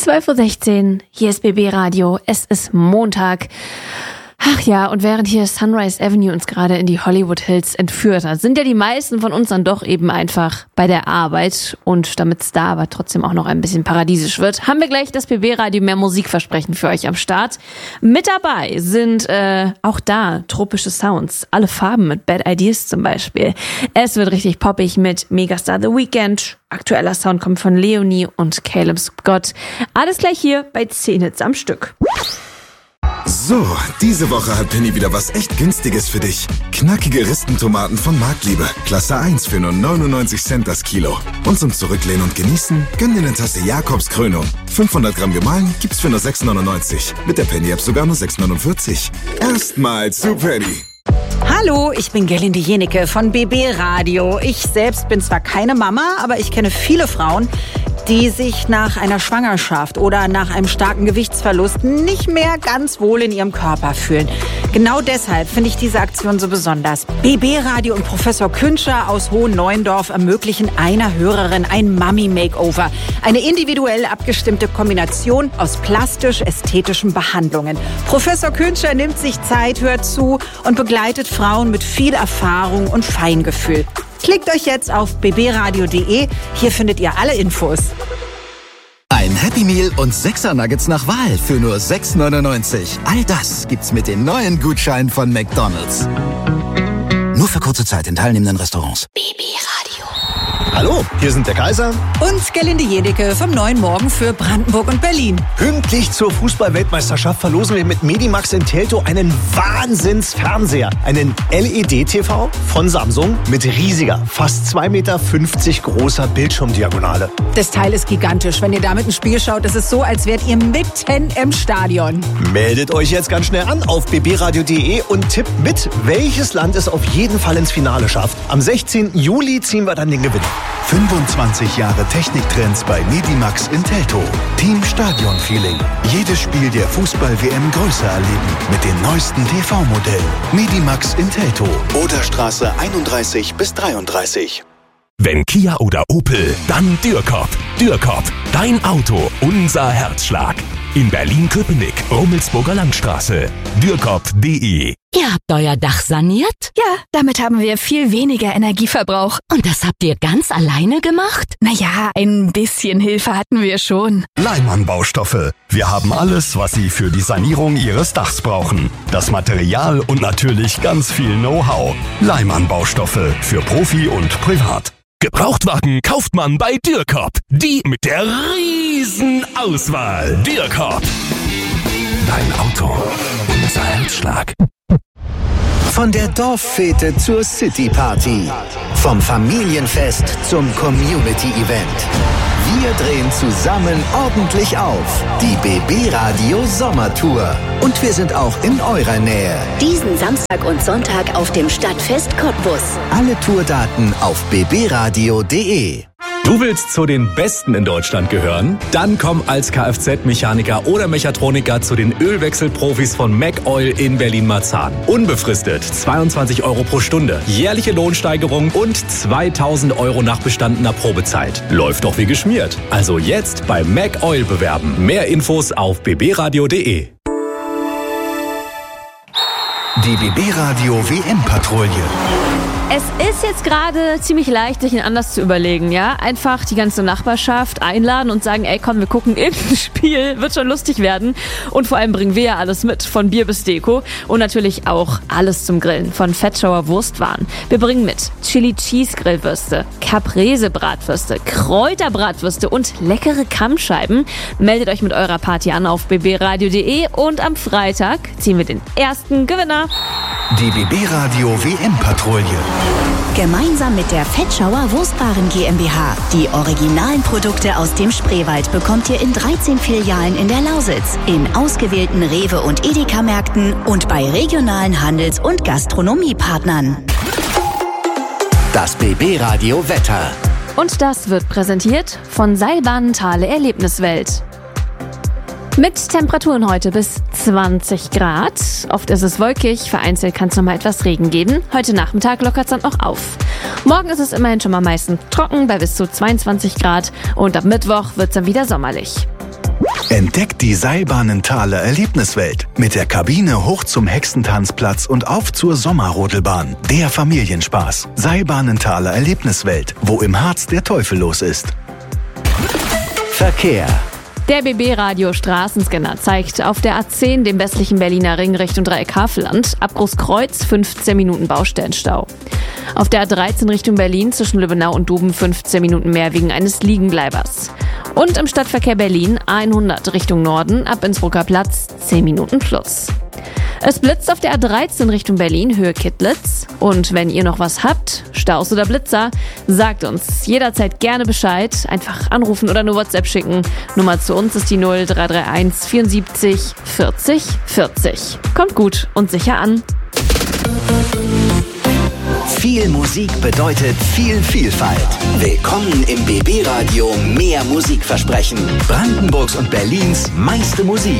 12:16 Uhr, hier ist BB Radio, es ist Montag. Ach ja, und während hier Sunrise Avenue uns gerade in die Hollywood Hills entführt hat, sind ja die meisten von uns dann doch eben einfach bei der Arbeit. Und damit es da aber trotzdem auch noch ein bisschen paradiesisch wird, haben wir gleich das BB Radio mehr Musikversprechen für euch am Start. Mit dabei sind auch da tropische Sounds, alle Farben mit Bad Ideas zum Beispiel. Es wird richtig poppig mit Megastar The Weeknd. Aktueller Sound kommt von Leonie und Caleb Scott. Alles gleich hier bei 10 Hits am Stück. So, diese Woche hat Penny wieder was echt Günstiges für dich. Knackige Ristentomaten von Marktliebe. Klasse 1 für nur 99 Cent das Kilo. Und zum Zurücklehnen und Genießen, gönn dir eine Tasse Jakobs Krönung. 500 Gramm gemahlen gibt's für nur 6,99. Mit der Penny-App sogar nur 6,49. Erstmal zu Penny. Hallo, ich bin Gerlinde Jenecke von BB Radio. Ich selbst bin zwar keine Mama, aber ich kenne viele Frauen, die sich nach einer Schwangerschaft oder nach einem starken Gewichtsverlust nicht mehr ganz wohl in ihrem Körper fühlen. Genau deshalb finde ich diese Aktion so besonders. BB Radio und Professor Künscher aus Hohenneuendorf ermöglichen einer Hörerin ein Mummy-Makeover. Eine individuell abgestimmte Kombination aus plastisch-ästhetischen Behandlungen. Professor Künscher nimmt sich Zeit, hört zu und begleitet Frauen mit viel Erfahrung und Feingefühl. Klickt euch jetzt auf bbradio.de. Hier findet ihr alle Infos. Ein Happy Meal und 6er Nuggets nach Wahl für nur 6,99. All das gibt's mit den neuen Gutscheinen von McDonald's. Nur für kurze Zeit in teilnehmenden Restaurants. BB Radio. Hallo, hier sind der Kaiser und Gerlinde Jenecke vom Neuen Morgen für Brandenburg und Berlin. Pünktlich zur Fußball-Weltmeisterschaft verlosen wir mit Medimax in Teltow einen Wahnsinns-Fernseher. Einen LED-TV von Samsung mit riesiger, fast 2,50 Meter großer Bildschirmdiagonale. Das Teil ist gigantisch. Wenn ihr damit ein Spiel schaut, ist es so, als wärt ihr mitten im Stadion. Meldet euch jetzt ganz schnell an auf bbradio.de und tippt mit, welches Land es auf jeden Fall ins Finale schafft. Am 16. Juli ziehen wir dann den Gewinner. 25 Jahre Techniktrends bei Medimax in Teltow. Team Stadion Feeling. Jedes Spiel der Fußball-WM größer erleben. Mit den neuesten TV-Modellen. Medimax in Teltow. Oderstraße 31 bis 33. Wenn Kia oder Opel, dann Dürkop. Dürkop, dein Auto, unser Herzschlag. In Berlin-Köpenick, Rummelsburger Landstraße. Dürkop.de. Ihr habt euer Dach saniert? Ja, damit haben wir viel weniger Energieverbrauch. Und das habt ihr ganz alleine gemacht? Naja, ein bisschen Hilfe hatten wir schon. Leimann Baustoffe. Wir haben alles, was Sie für die Sanierung Ihres Dachs brauchen. Das Material und natürlich ganz viel Know-how. Leimann Baustoffe für Profi und Privat. Gebrauchtwagen kauft man bei Dürkop. Die mit der riesen Auswahl. Dürkop. Dein Auto, unser Herzschlag. Von der Dorffete zur City-Party. Vom Familienfest zum Community-Event. Wir drehen zusammen ordentlich auf. Die BB Radio Sommertour. Und wir sind auch in eurer Nähe. Diesen Samstag und Sonntag auf dem Stadtfest Cottbus. Alle Tourdaten auf bbradio.de. Du willst zu den Besten in Deutschland gehören? Dann komm als Kfz-Mechaniker oder Mechatroniker zu den Ölwechselprofis von McOil in Berlin-Marzahn. Unbefristet 22 € pro Stunde, jährliche Lohnsteigerung und 2.000 € nach bestandener Probezeit. Läuft doch wie geschmiert. Also jetzt bei McOil bewerben. Mehr Infos auf bbradio.de. Die BB Radio WM-Patrouille. Es ist jetzt gerade ziemlich leicht, sich einen Anlass zu überlegen, ja? Einfach die ganze Nachbarschaft einladen und sagen, ey komm, wir gucken irgendein Spiel, wird schon lustig werden. Und vor allem bringen wir ja alles mit, von Bier bis Deko. Und natürlich auch alles zum Grillen, von Fettschauer Wurstwaren. Wir bringen mit Chili Cheese Grillwürste, Caprese Bratwürste, Kräuterbratwürste und leckere Kammscheiben. Meldet euch mit eurer Party an auf bbradio.de und am Freitag ziehen wir den ersten Gewinner. Die BB Radio WM-Patrouille. Gemeinsam mit der Fettschauer Wurstwaren GmbH. Die originalen Produkte aus dem Spreewald bekommt ihr in 13 Filialen in der Lausitz, in ausgewählten Rewe- und Edeka-Märkten und bei regionalen Handels- und Gastronomiepartnern. Das BB Radio Wetter. Und das wird präsentiert von Seilbahnen Thale Erlebniswelt. Mit Temperaturen heute bis 20 Grad. Oft ist es wolkig, vereinzelt kann es noch mal etwas Regen geben. Heute Nachmittag lockert es dann auch auf. Morgen ist es immerhin schon mal meistens trocken bei bis zu 22 Grad. Und ab Mittwoch wird es dann wieder sommerlich. Entdeckt die Seilbahnenthaler Erlebniswelt. Mit der Kabine hoch zum Hexentanzplatz und auf zur Sommerrodelbahn. Der Familienspaß. Seilbahnenthaler Erlebniswelt, wo im Harz der Teufel los ist. Verkehr. Der BB-Radio Straßenscanner zeigt auf der A10, dem westlichen Berliner Ring Richtung Dreieck Havelland, ab Großkreuz 15 Minuten Baustellenstau. Auf der A13 Richtung Berlin zwischen Lübbenau und Duben 15 Minuten mehr wegen eines Liegenbleibers. Und im Stadtverkehr Berlin A100 Richtung Norden ab Innsbrucker Platz 10 Minuten plus. Es blitzt auf der A13 Richtung Berlin, Höhe Kittlitz. Und wenn ihr noch was habt, Staus oder Blitzer, sagt uns jederzeit gerne Bescheid. Einfach anrufen oder eine WhatsApp schicken. Nummer zu uns ist die 0331 74 40 40. Kommt gut und sicher an. Viel Musik bedeutet viel Vielfalt. Willkommen im BB Radio Mehr Musikversprechen. Brandenburgs und Berlins meiste Musik.